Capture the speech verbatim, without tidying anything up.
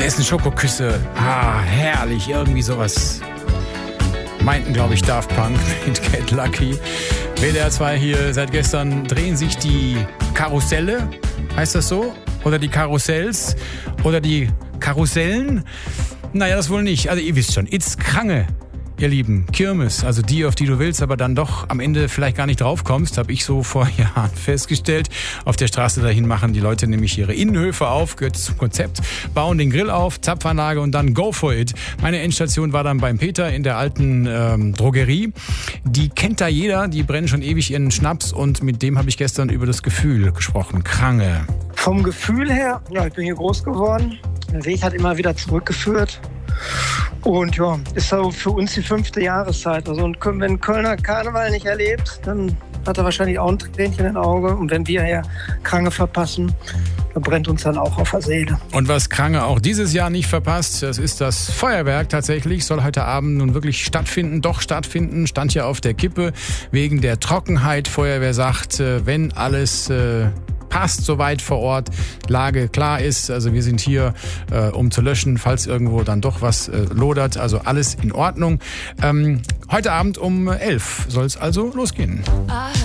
essen Schokoküsse. Ah, herrlich, irgendwie sowas. Meinten, glaube ich, Daft Punk mit Get Lucky. W D R zwei hier, seit gestern drehen sich die Karusselle, heißt das so? Oder die Karussells? Oder die Karussellen? Naja, das wohl nicht. Also ihr wisst schon, It's Krange, ihr Lieben. Kirmes, also die, auf die du willst, aber dann doch am Ende vielleicht gar nicht drauf kommst, habe ich so vor Jahren festgestellt. Auf der Straße dahin machen die Leute nämlich ihre Innenhöfe auf, gehört zum Konzept, bauen den Grill auf, Zapfanlage und dann go for it. Meine Endstation war dann beim Peter in der alten ähm, Drogerie. Die kennt da jeder, die brennen schon ewig ihren Schnaps und mit dem habe ich gestern über das Gefühl gesprochen. Krange. Vom Gefühl her, ja, ich bin hier groß geworden. Der Weg hat immer wieder zurückgeführt. Und ja, ist so für uns die fünfte Jahreszeit. Also und wenn ein Kölner Karneval nicht erlebt, dann hat er wahrscheinlich auch ein Tränchen im Auge. Und wenn wir hier Krange verpassen, dann brennt uns dann auch auf der Seele. Und was Krange auch dieses Jahr nicht verpasst, das ist das Feuerwerk tatsächlich. Soll heute Abend nun wirklich stattfinden, doch stattfinden. Stand ja auf der Kippe wegen der Trockenheit. Feuerwehr sagt, wenn alles äh, passt soweit vor Ort, Lage klar ist. Also wir sind hier, äh, um zu löschen, falls irgendwo dann doch was äh, lodert. Also alles in Ordnung. Ähm, heute Abend um elf soll es also losgehen.